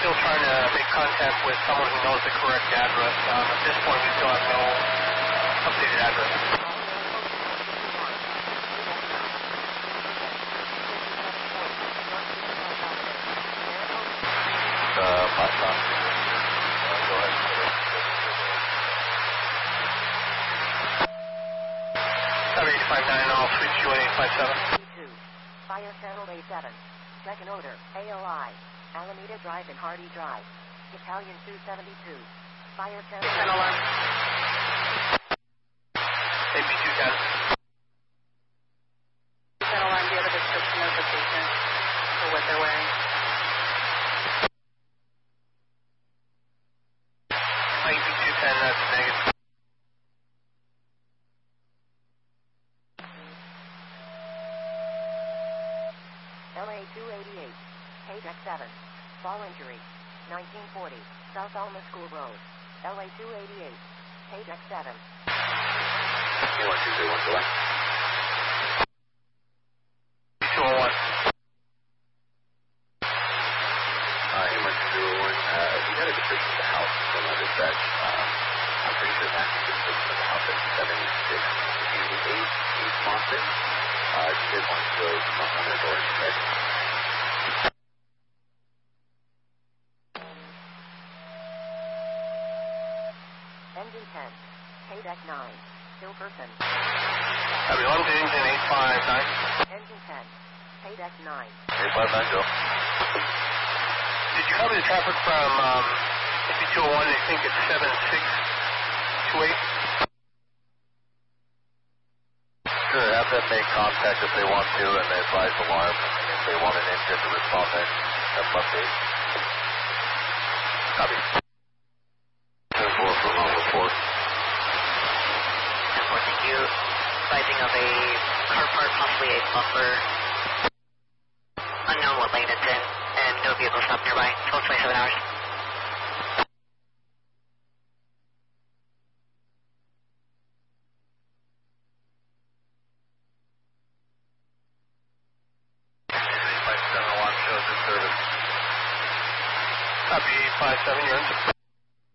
still trying to make contact with someone who knows the correct address. At this point, we still have no updated address. Foxtrot. Go ahead. 7859, I'll switch you at 857. Fire Channel A7. Second order, AOI. Alameda Drive and Hardy Drive. Battalion 272. Fire Channel... 10 alarm. AP210. 10 alarm, do you have a description of the patient or what they're wearing? AP210, that's negative. LA 288. Paydeck 7. Fall injury. 1940. South Alma School Road. LA 288. Paydeck 7. 1231, go ahead. 201. Emergency 201, we got a description of the house from our dispatch. I'm pretty sure that's the description of the house at 7628 East Monson. She did want to go knock on their door instead. Engine 10. Paydeck 9. Still person. Copy, London engine 859. Engine 10. Paydeck 9. 859, go. Did you copy the traffic from AP201? I think it's 7628. Sure, have them make contact if they want to, and they advise alarm. If they want an engine to respond, then that's update. Copy. 10-4 for long report. 10-4, thank you. Sighting of a car part, possibly a bumper. Unknown what lane it's in, and no vehicle stopped nearby. 12-27 hours. Copy 857, you're in.